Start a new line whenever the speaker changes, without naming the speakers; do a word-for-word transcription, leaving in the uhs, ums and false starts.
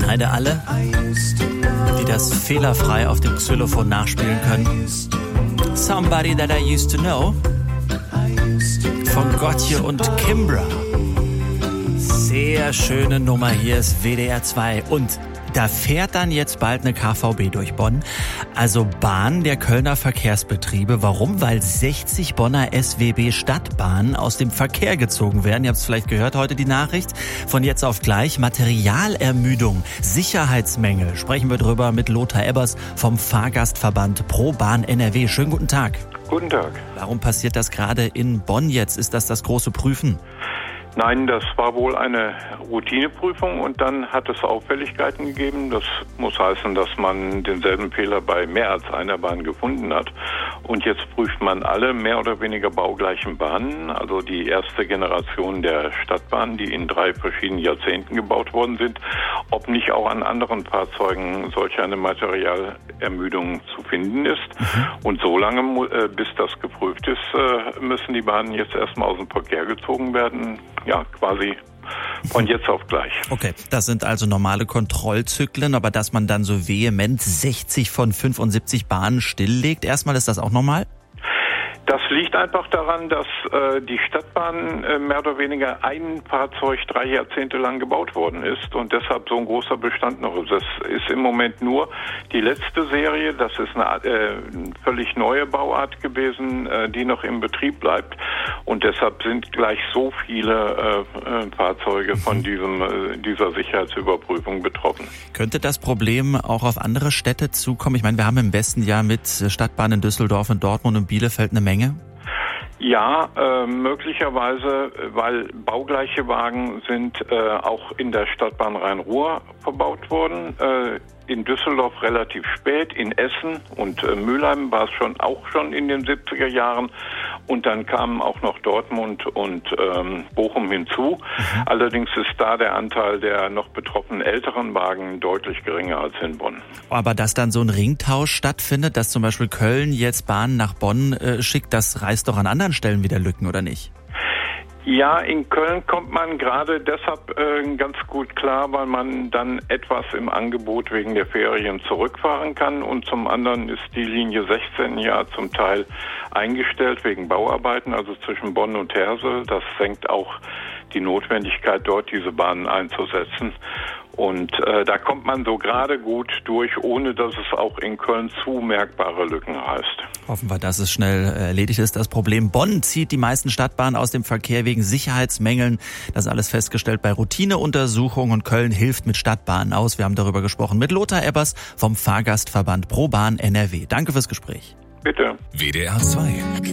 Eine alle, die das fehlerfrei auf dem Xylophon nachspielen können. Somebody That I Used to Know von Gotye und Kimbra. Sehr schöne Nummer, hier ist W D R zwei und da fährt dann jetzt bald eine K V B durch Bonn, also Bahn der Kölner Verkehrsbetriebe. Warum? Weil sechzig Bonner S W B Stadtbahnen aus dem Verkehr gezogen werden. Ihr habt es vielleicht gehört heute die Nachricht. Von jetzt auf gleich Materialermüdung, Sicherheitsmängel. Sprechen wir drüber mit Lothar Ebbers vom Fahrgastverband ProBahn N R W. Schönen guten Tag.
Guten Tag.
Warum passiert das gerade in Bonn jetzt? Ist das das große Prüfen?
Nein, das war wohl eine Routineprüfung und dann hat es Auffälligkeiten gegeben. Das muss heißen, dass man denselben Fehler bei mehr als einer Bahn gefunden hat. Und jetzt prüft man alle mehr oder weniger baugleichen Bahnen, also die erste Generation der Stadtbahnen, die in drei verschiedenen Jahrzehnten gebaut worden sind, ob nicht auch an anderen Fahrzeugen solch eine Materialermüdung zu finden ist. Mhm. Und so lange, bis das geprüft ist, müssen die Bahnen jetzt erstmal aus dem Verkehr gezogen werden. Ja, quasi von jetzt auf gleich.
Okay, das sind also normale Kontrollzyklen, aber dass man dann so vehement sechzig von fünfundsiebzig Bahnen stilllegt, erstmal, ist das auch normal?
Das liegt einfach daran, dass äh, die Stadtbahn äh, mehr oder weniger ein Fahrzeug drei Jahrzehnte lang gebaut worden ist und deshalb so ein großer Bestand noch ist. Das ist im Moment nur die letzte Serie, das ist eine äh, völlig neue Bauart gewesen, äh, die noch im Betrieb bleibt und deshalb sind gleich so viele äh, äh, Fahrzeuge von diesem äh, dieser Sicherheitsüberprüfung betroffen.
Könnte das Problem auch auf andere Städte zukommen? Ich meine, wir haben im Westen ja mit Stadtbahnen in Düsseldorf und Dortmund und Bielefeld eine Menge.
Ja, äh, möglicherweise, weil baugleiche Wagen sind äh, auch in der Stadtbahn Rhein-Ruhr verbaut worden. Äh, in Düsseldorf relativ spät, in Essen und äh, Mülheim war es schon auch schon in den siebziger Jahren. Und dann kamen auch noch Dortmund und ähm, Bochum hinzu. Mhm. Allerdings ist da der Anteil der noch betroffenen älteren Wagen deutlich geringer als in Bonn.
Aber dass dann so ein Ringtausch stattfindet, dass zum Beispiel Köln jetzt Bahnen nach Bonn äh, schickt, das reißt doch an anderen Stellen wieder Lücken, oder nicht?
Ja, in Köln kommt man gerade deshalb äh, ganz gut klar, weil man dann etwas im Angebot wegen der Ferien zurückfahren kann und zum anderen ist die Linie sechzehn ja zum Teil eingestellt wegen Bauarbeiten, also zwischen Bonn und Hersel. Das senkt auch die Notwendigkeit, dort diese Bahnen einzusetzen. Und äh, da kommt man so gerade gut durch, ohne dass es auch in Köln zu merkbare Lücken reißt. Hoffen
wir, dass es schnell erledigt ist, das Problem. Bonn zieht die meisten Stadtbahnen aus dem Verkehr wegen Sicherheitsmängeln. Das ist alles festgestellt bei Routineuntersuchungen und Köln hilft mit Stadtbahnen aus. Wir haben darüber gesprochen mit Lothar Ebbers vom Fahrgastverband ProBahn N R W. Danke fürs Gespräch.
Bitte.
W D R zwei